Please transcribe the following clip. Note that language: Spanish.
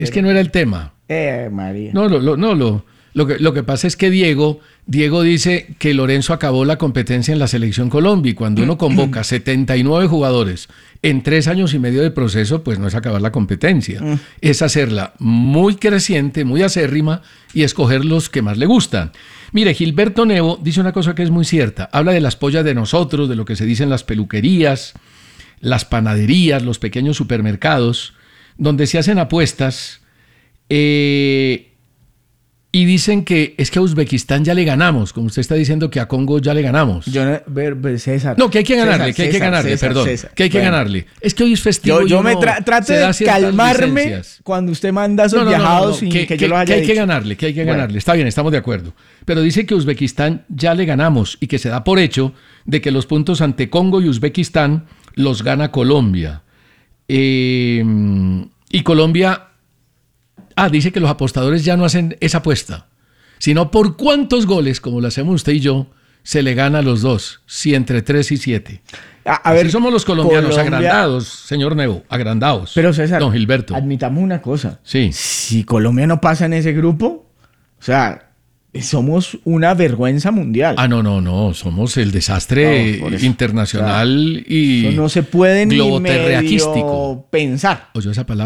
Es que no era el tema. María. Lo que pasa es que Diego dice que Lorenzo acabó la competencia en la Selección Colombia, y cuando uno convoca 79 jugadores en 3 años y medio de proceso, pues no es acabar la competencia, es hacerla muy creciente, muy acérrima, y escoger los que más le gustan. Mire, Gilberto Nevo dice una cosa que es muy cierta, habla de las pollas de nosotros, de lo que se dice en las peluquerías, las panaderías, los pequeños supermercados, donde se hacen apuestas, y dicen que es que a Uzbekistán ya le ganamos, como usted está diciendo que a Congo ya le ganamos. César. No, que hay que ganarle, que hay que ganarle. Es que hoy es festivo. Yo me trato de calmarme licencias. Cuando usted manda esos viajados sin que yo lo haya dicho. Que hay que ganarle. Está bien, estamos de acuerdo. Pero dice que Uzbekistán ya le ganamos y que se da por hecho de que los puntos ante Congo y Uzbekistán los gana Colombia. Y Colombia... dice que los apostadores ya no hacen esa apuesta, sino por cuántos goles, como lo hacemos usted y yo, se le gana a los dos, si entre 3 y 7. A ver, somos los colombianos, agrandados, señor Nevo, agrandados. Pero César, don Gilberto, admitamos una cosa. Sí. Si Colombia no pasa en ese grupo, o sea, somos una vergüenza mundial. No, somos el desastre internacional, y eso no se puede ni globoterraquístico. medio pensar. Oyó esa palabra.